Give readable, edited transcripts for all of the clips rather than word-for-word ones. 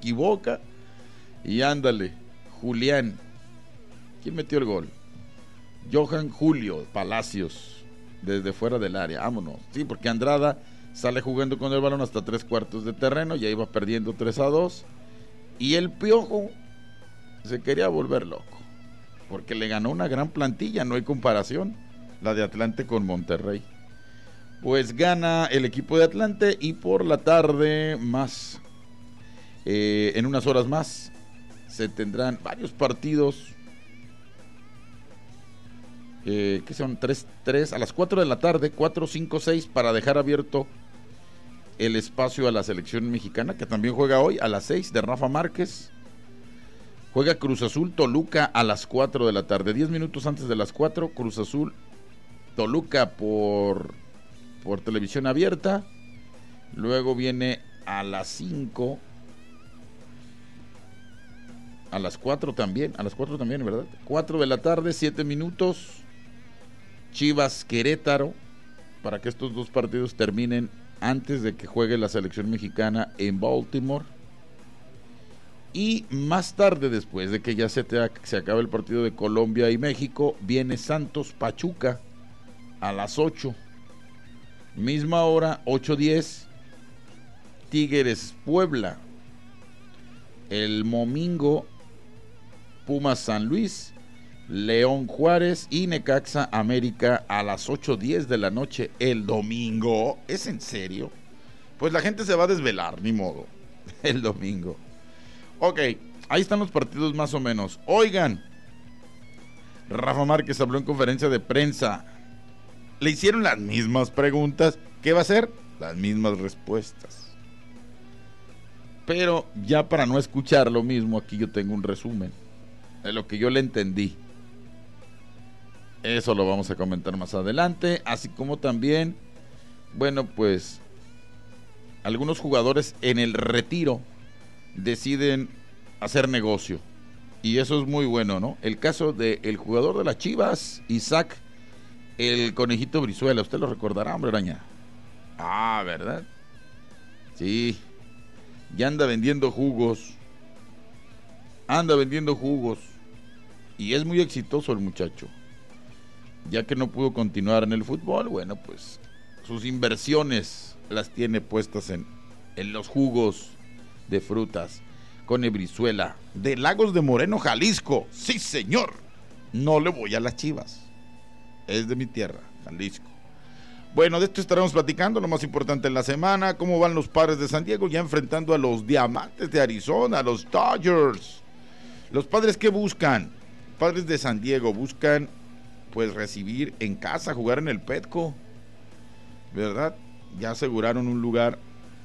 equivoca y ándale, Julián. ¿Quién metió el gol? Johan Julio Palacios, desde fuera del área, vámonos. Sí, porque Andrada sale jugando con el balón hasta 3/4 de terreno, ya iba perdiendo 3-2, y el Piojo se quería volver loco, porque le ganó una gran plantilla, no hay comparación, la de Atlante con Monterrey. Pues gana el equipo de Atlante, y por la tarde más, en unas horas más, se tendrán varios partidos, que son 3 a las 4 de la tarde, 4, 5, 6, para dejar abierto el espacio a la selección mexicana, que también juega hoy a las 6, de Rafa Márquez. Juega Cruz Azul Toluca a las 4 de la tarde, 10 minutos antes de las 4, Cruz Azul Toluca por televisión abierta. Luego viene a las 5, a las 4 también, ¿verdad? 4 de la tarde, 7 minutos, Chivas Querétaro, para que estos dos partidos terminen antes de que juegue la selección mexicana en Baltimore. Y más tarde, después de que ya se acabe el partido de Colombia y México, viene Santos Pachuca a las 8. Misma hora, 8:10, Tigres Puebla. El domingo, Pumas San Luis, León Juárez y Necaxa América a las 8:10 de la noche el domingo. ¿Es en serio? Pues la gente se va a desvelar, ni modo, el domingo. Ok, ahí están los partidos más o menos. Oigan, Rafa Márquez habló en conferencia de prensa. Le hicieron las mismas preguntas. ¿Qué va a hacer? Las mismas respuestas. Pero ya para no escuchar lo mismo, aquí yo tengo un resumen de lo que yo le entendí. Eso lo vamos a comentar más adelante, así como también, bueno, pues algunos jugadores en el retiro deciden hacer negocio, y eso es muy bueno, ¿no? El caso del jugador de las Chivas, Isaac, el Conejito Brizuela, usted lo recordará, hombre araña. Ah, ¿verdad? Sí, ya anda vendiendo jugos, y es muy exitoso el muchacho. Ya que no pudo continuar en el fútbol, bueno, pues sus inversiones las tiene puestas en los jugos de frutas. Cone Brizuela, de Lagos de Moreno, Jalisco. Sí, señor. No le voy a las Chivas. Es de mi tierra, Jalisco. Bueno, de esto estaremos platicando, lo más importante en la semana. Cómo van los Padres de San Diego ya enfrentando a los Diamantes de Arizona, a los Dodgers. Los Padres, ¿qué buscan? Padres de San Diego buscan, pues, recibir en casa, jugar en el Petco, ¿verdad? Ya aseguraron un lugar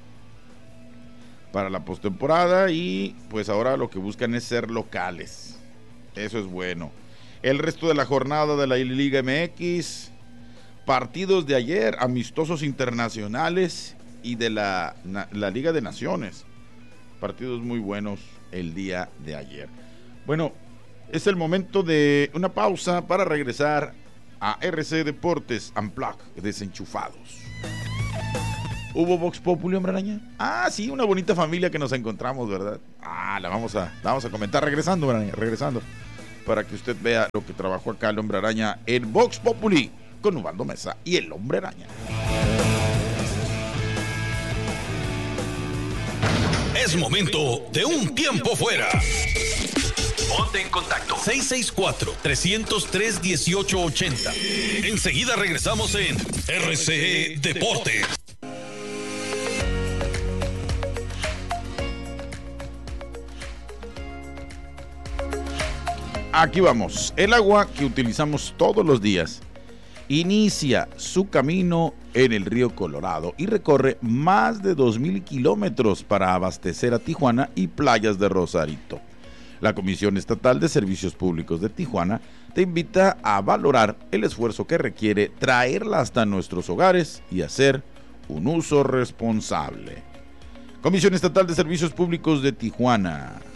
para la postemporada, y pues ahora lo que buscan es ser locales. Eso es bueno. El resto de la jornada de la Liga MX, partidos de ayer, amistosos internacionales, y de la Liga de Naciones, partidos muy buenos el día de ayer. Bueno, es el momento de una pausa para regresar a RC Deportes Unplugged, Desenchufados. ¿Hubo Vox Populi, hombre araña? Ah, sí, una bonita familia que nos encontramos, ¿verdad? Ah, la vamos a comentar regresando, hombre araña, regresando, para que usted vea lo que trabajó acá el hombre araña en Vox Populi con Ubaldo Mesa y el hombre araña. Es momento de un tiempo fuera. Ponte en contacto. 664-303-1880. Enseguida regresamos en RCE Deportes. Aquí vamos. El agua que utilizamos todos los días inicia su camino en el río Colorado y recorre más de 2,000 kilómetros para abastecer a Tijuana y playas de Rosarito. La Comisión Estatal de Servicios Públicos de Tijuana te invita a valorar el esfuerzo que requiere traerla hasta nuestros hogares y hacer un uso responsable. Comisión Estatal de Servicios Públicos de Tijuana.